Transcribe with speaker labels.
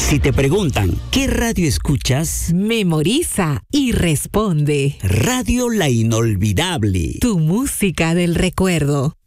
Speaker 1: Si te preguntan, ¿qué radio escuchas?
Speaker 2: Memoriza y responde.
Speaker 1: Radio La Inolvidable.
Speaker 2: Tu música del recuerdo.